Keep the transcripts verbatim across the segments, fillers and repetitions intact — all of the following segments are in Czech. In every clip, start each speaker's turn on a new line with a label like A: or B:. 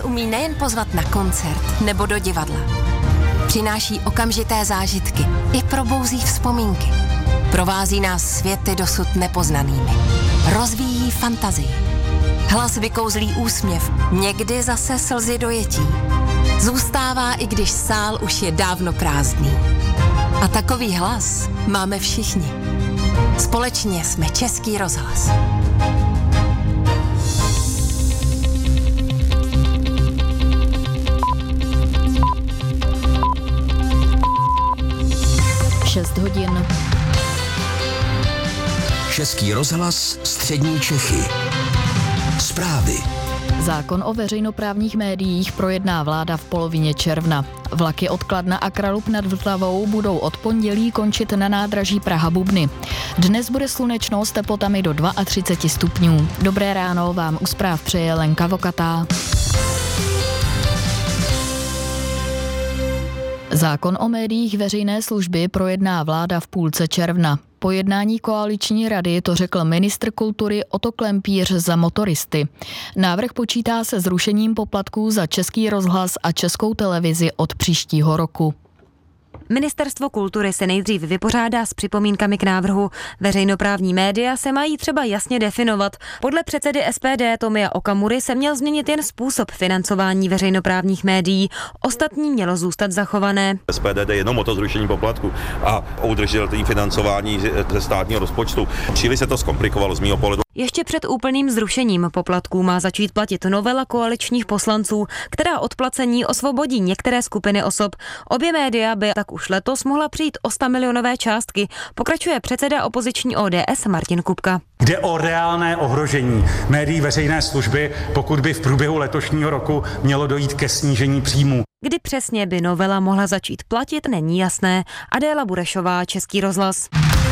A: umí nejen pozvat na koncert nebo do divadla. Přináší okamžité zážitky i probouzí vzpomínky. Provází nás světy dosud nepoznanými. Rozvíjí fantazii. Hlas vykouzlí úsměv, někdy zase slzy dojetí. Zůstává, i když sál už je dávno prázdný. A takový hlas máme všichni. Společně jsme Český rozhlas.
B: šest hodin.
C: Český rozhlas, střední Čechy. Zprávy.
B: Zákon o veřejnoprávních médiích projedná vláda v polovině června. Vlaky od Kladna a Kralupy nad Vltavou budou od pondělí končit na nádraží Praha-Bubny. Dnes bude slunečno s teplotami do třicet dva stupňů. Dobré ráno vám u zpráv přeje Lenka Vokatá. Zákon o médiích veřejné služby projedná vláda v půlce června. Po jednání koaliční rady to řekl ministr kultury Otto Klempíř za motoristy. Návrh počítá se zrušením poplatků za Český rozhlas a Českou televizi od příštího roku.
D: Ministerstvo kultury se nejdřív vypořádá s připomínkami k návrhu. Veřejnoprávní média se mají třeba jasně definovat. Podle předsedy S P D Tomia Okamury se měl změnit jen způsob financování veřejnoprávních médií. Ostatní mělo zůstat zachované.
E: S P D jde jenom o to zrušení poplatku a o udržitelné financování ze státního rozpočtu. Příliš se to zkomplikovalo z mýho pohledu.
D: Ještě před úplným zrušením poplatků má začít platit novela koaličních poslanců, která od placení osvobodí některé skupiny osob. Obě média by tak už letos mohla přijít o sto milionové částky, pokračuje předseda opoziční O D S Martin Kupka.
F: Jde o reálné ohrožení médií veřejné služby, pokud by v průběhu letošního roku mělo dojít ke snížení příjmů.
D: Kdy přesně by novela mohla začít platit, není jasné. Adéla Burešová, Český rozhlas.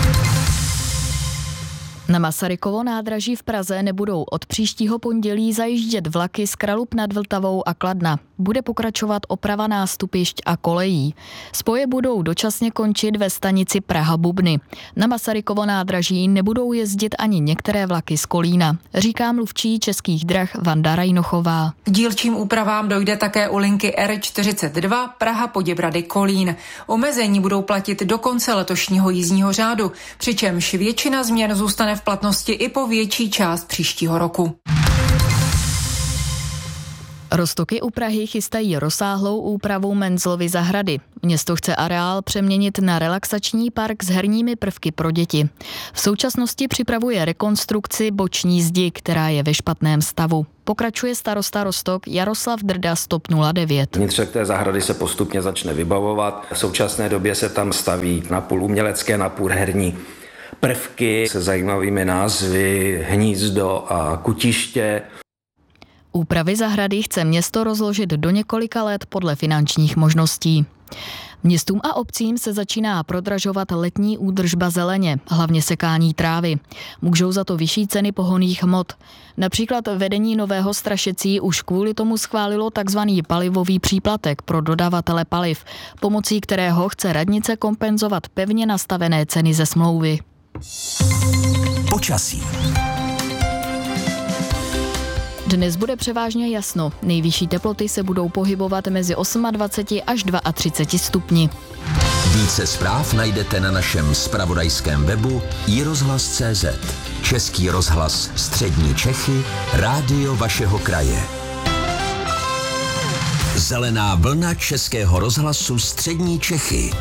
B: Na Masarykovo nádraží v Praze nebudou od příštího pondělí zajíždět vlaky z Kralup nad Vltavou a Kladna. Bude pokračovat oprava nástupišť a kolejí. Spoje budou dočasně končit ve stanici Praha-Bubny. Na Masarykovo nádraží nebudou jezdit ani některé vlaky z Kolína, říká mluvčí Českých drah Vanda Rajnochová.
G: K dílčím úpravám dojde také u linky R čtyřicet dva Praha-Poděbrady-Kolín. Omezení budou platit do konce letošního jízdního řádu, přičemž většina změn zůstane v platnosti i po větší část příštího roku.
B: Roztoky u Prahy chystají rozsáhlou úpravu Menzelovy zahrady. Město chce areál přeměnit na relaxační park s herními prvky pro děti. V současnosti připravuje rekonstrukci boční zdi, která je ve špatném stavu. Pokračuje starosta Roztok Jaroslav Drda z TOP nula devět.
H: Vnitřek té zahrady se postupně začne vybavovat. V současné době se tam staví napůl umělecké, napůl herní prvky se zajímavými názvy Hnízdo a Kutiště.
B: Úpravy zahrady chce město rozložit do několika let podle finančních možností. Městům a obcím se začíná prodražovat letní údržba zeleně, hlavně sekání trávy. Můžou za to vyšší ceny pohonných hmot. Například vedení Nového Strašecí už kvůli tomu schválilo takzvaný palivový příplatek pro dodavatele paliv, pomocí kterého chce radnice kompenzovat pevně nastavené ceny ze smlouvy.
C: Počasí.
B: Dnes bude převážně jasno. Nejvyšší teploty se budou pohybovat mezi dvaceti osmi až třiceti dvěma stupni.
C: Více zpráv najdete na našem zpravodajském webu i rozhlas tečka cé zet. Český rozhlas, střední Čechy, rádio vašeho kraje. Zelená vlna Českého rozhlasu, střední Čechy.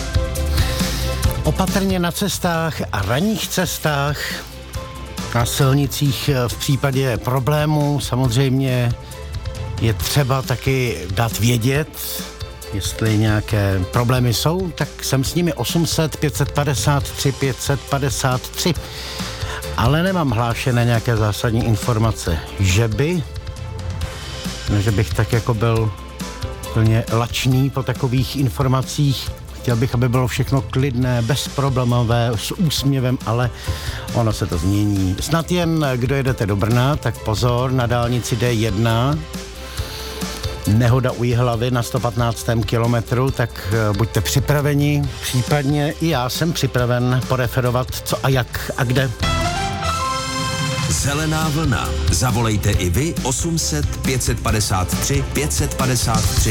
I: Opatrně na cestách a ranních cestách, na silnicích v případě problémů samozřejmě je třeba taky dát vědět, jestli nějaké problémy jsou, tak jsem s nimi osm set pět set padesát tři pět set padesát tři. Ale nemám hlášené nějaké zásadní informace, že by, že bych tak jako byl plně lačný po takových informacích. Chtěl bych, aby bylo všechno klidné, bezproblémové, s úsměvem, ale ono se to změní. Snad jen, kdo jedete do Brna, tak pozor, na dálnici D jedna, nehoda u Jihlavy na sto patnáctém kilometru, tak buďte připraveni, případně i já jsem připraven poreferovat, co a jak a kde.
C: Zelená vlna. Zavolejte i vy osm set pět padesát tři pět padesát tři.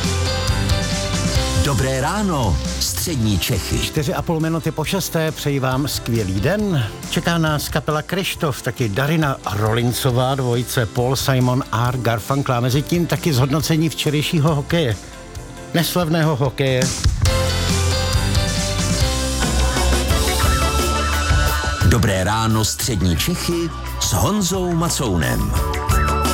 C: Dobré ráno, střední Čechy.
I: Čtyři a půl minuty po šesté, přeji vám skvělý den. Čeká nás kapela Kryštof, taky Darina Rolincová, dvojice Paul Simon a Garfunkel. A mezi tím taky zhodnocení včerejšího hokeje. Neslavného hokeje.
C: Dobré ráno, střední Čechy s Honzou Macounem.